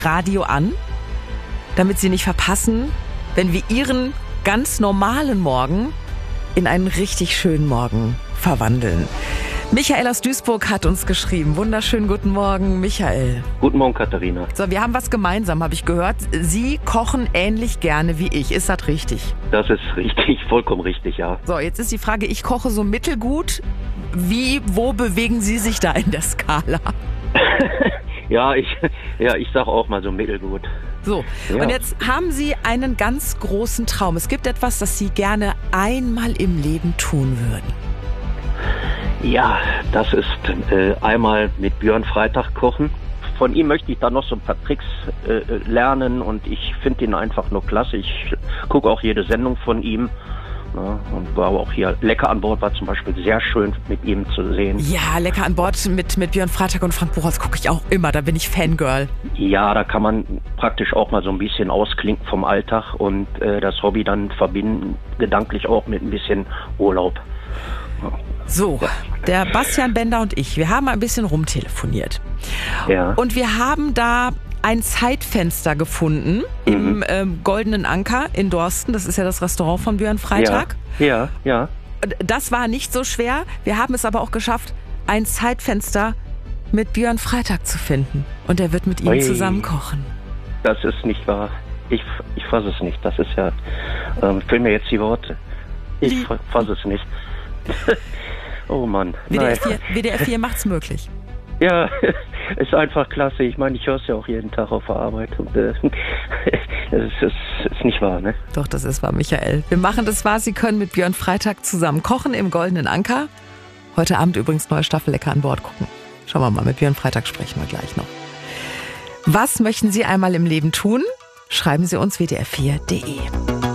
Radio an, damit Sie nicht verpassen, wenn wir Ihren ganz normalen Morgen in einen richtig schönen Morgen verwandeln. Michael aus Duisburg hat uns geschrieben. Wunderschönen guten Morgen, Michael. Guten Morgen, Katharina. So, wir haben was gemeinsam, habe ich gehört. Sie kochen ähnlich gerne wie ich. Ist das richtig? Das ist richtig, vollkommen richtig, ja. So, jetzt ist die Frage, ich koche so mittelgut. Wo bewegen Sie sich da in der Skala? Ich sag auch mal so mittelgut. So, ja. Und jetzt haben Sie einen ganz großen Traum. Es gibt etwas, das Sie gerne einmal im Leben tun würden. Ja, das ist einmal mit Björn Freitag kochen. Von ihm möchte ich dann noch so ein paar Tricks lernen und ich finde ihn einfach nur klasse. Ich gucke auch jede Sendung von ihm. Ja, und war auch hier Lecker an Bord, war zum Beispiel sehr schön mit ihm zu sehen. Ja, Lecker an Bord mit Björn Freitag und Frank Buchholz gucke ich auch immer, da bin ich Fangirl. Ja, da kann man praktisch auch mal so ein bisschen ausklinken vom Alltag und das Hobby dann verbinden, gedanklich auch mit ein bisschen Urlaub. Ja. So, der Bastian Bender und ich, wir haben ein bisschen rumtelefoniert. Ja. Und wir haben da ein Zeitfenster gefunden im Goldenen Anker in Dorsten. Das ist ja das Restaurant von Björn Freitag. Ja. Das war nicht so schwer. Wir haben es aber auch geschafft, ein Zeitfenster mit Björn Freitag zu finden. Und er wird mit ihm zusammen kochen. Das ist nicht wahr. Ich fasse es nicht. Das ist ja, fehlen mir jetzt die Worte. Ich fasse es nicht. Oh Mann. WDR 4 macht's möglich. Ja, ist einfach klasse. Ich meine, ich höre es ja auch jeden Tag auf der Arbeit. Und das ist nicht wahr, ne? Doch, das ist wahr, Michael. Wir machen das wahr. Sie können mit Björn Freitag zusammen kochen im Goldenen Anker. Heute Abend übrigens neue Staffel Lecker an Bord gucken. Schauen wir mal, mit Björn Freitag sprechen wir gleich noch. Was möchten Sie einmal im Leben tun? Schreiben Sie uns wdr4.de.